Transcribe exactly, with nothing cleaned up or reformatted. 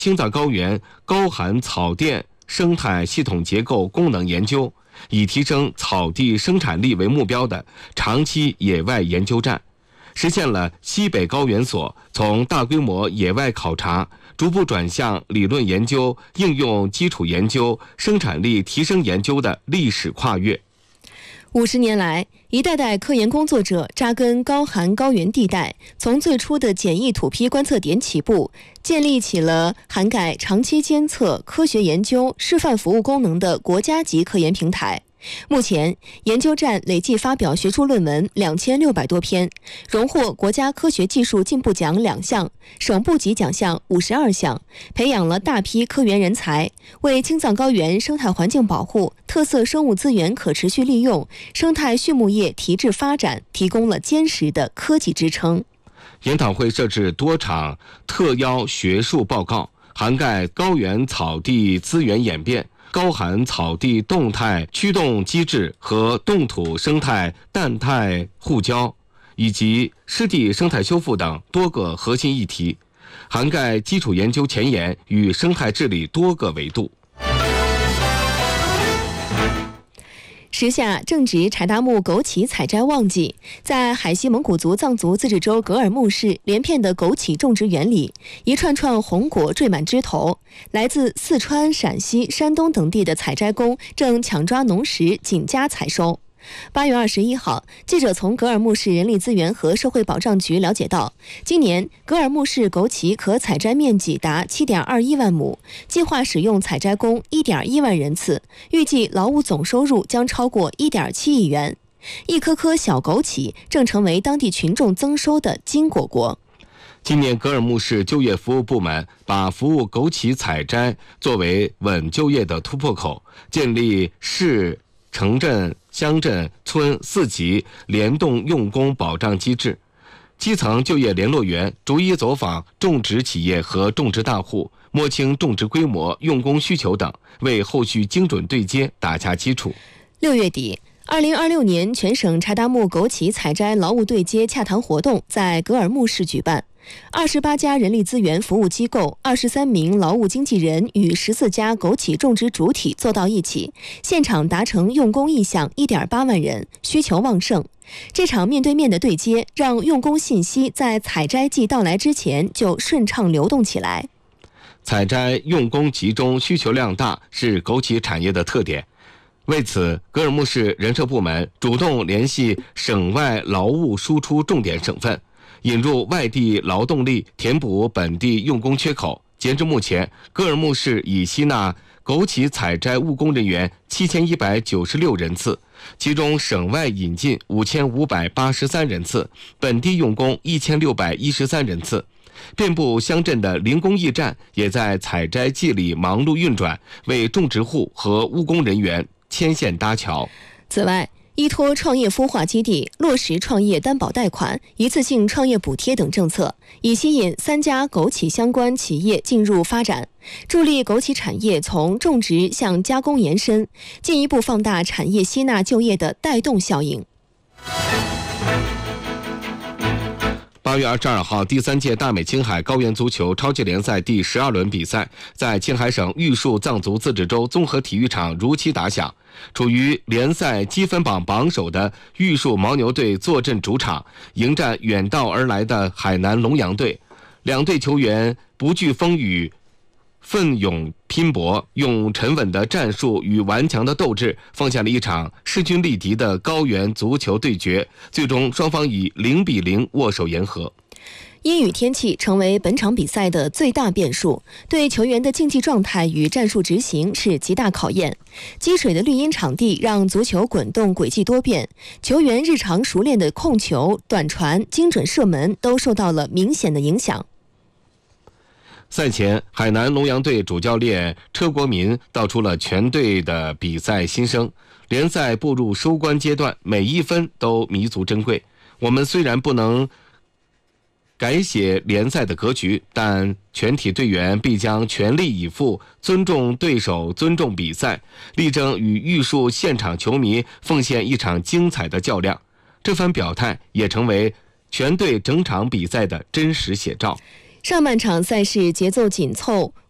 青藏高原高寒草甸生态系统结构功能研究，以提升草地生产力为目标的长期野外研究站，实现了西北高原所从大规模野外考察逐步转向理论研究、应用基础研究、生产力提升研究的历史跨越。 五十年来，一代代科研工作者扎根高寒高原地带，从最初的简易土坯观测点起步，建立起了涵盖长期监测、科学研究、示范服务功能的国家级科研平台。目前，研究站累计发表学术论文两千六百多篇，荣获国家科学技术进步奖两项、省部级奖项五十二项，培养了大批科研人才，为青藏高原生态环境保护、特色生物资源可持续利用、生态畜牧业提质发展提供了坚实的科技支撑。 研讨会设置多场特邀学术报告，涵盖高原草地资源演变、高寒草地动态驱动机制和冻土生态氮态互交，以及湿地生态修复等多个核心议题，涵盖基础研究前沿与生态治理多个维度。 时下正值柴达木枸杞采摘旺季，在海西蒙古族藏族自治州格尔木市连片的枸杞种植园里，一串串红果缀满枝头。来自四川、陕西、山东等地的采摘工正抢抓农时，紧加采收。八月二十一号，记者从格尔木市人力资源和社会保障局了解到，今年格尔木市枸杞可采摘面积达 七点二一万亩，计划使用采摘工 一点一万人次，预计劳务总收入将超过 一点七亿元。一颗颗小枸杞正成为当地群众增收的金果果。 今年格尔木市就业服务部门把服务枸杞采摘作为稳就业的突破口，建立市、城镇、乡镇、村四级联动用工保障机制，基层就业联络员逐一走访种植企业和种植大户，摸清种植规模、用工需求等，为后续精准对接打下基础。 六月底，二零二六年全省柴达木枸杞采摘劳务对接洽谈活动在格尔木市举办。二十八家人力资源服务机构、二十三名劳务经纪人与十四家枸杞种植主体坐到一起，现场达成用工意向 一点八万人，需求旺盛。这场面对面的对接，让用工信息在采摘季到来之前就顺畅流动起来。 采摘用工集中、需求量大是枸杞产业的特点。为此，格尔木市人社部门主动联系省外劳务输出重点省份，引入外地劳动力，填补本地用工缺口。截至目前，格尔木市已吸纳枸杞采摘务工人员七千一百九十六人次，其中省外引进五千五百八十三人次，本地用工一千六百一十三人次。遍布乡镇的零工驿站也在采摘季里忙碌运转，为种植户和务工人员牵线搭桥。 此外，依托创业孵化基地，落实创业担保贷款、一次性创业补贴等政策，以吸引三家枸杞相关企业进入发展，助力枸杞产业从种植向加工延伸，进一步放大产业吸纳就业的带动效应。 八月二十二号，第三届大美青海高原足球超级联赛第十二轮比赛在青海省玉树藏族自治州综合体育场如期打响。处于联赛积分榜榜首的玉树牦牛队坐镇主场，迎战远道而来的海南龙阳队。两队球员不惧风雨，奋勇拼搏，用沉稳的战术与顽强的斗志，奉献了一场势均力敌的高原足球对决。最终，双方以零比零握手言和。 阴雨天气成为本场比赛的最大变数，对球员的竞技状态与战术执行是极大考验。积水的绿茵场地让足球滚动轨迹多变，球员日常熟练的控球、短传、精准射门都受到了明显的影响。 赛前，海南龙阳队主教练车国民道出了全队的比赛心声。联赛步入收官阶段，每一分都弥足珍贵。我们虽然不能改写联赛的格局，但全体队员必将全力以赴，尊重对手，尊重比赛，力争与玉树现场球迷奉献一场精彩的较量。这番表态也成为全队整场比赛的真实写照。 上半场赛事节奏紧凑，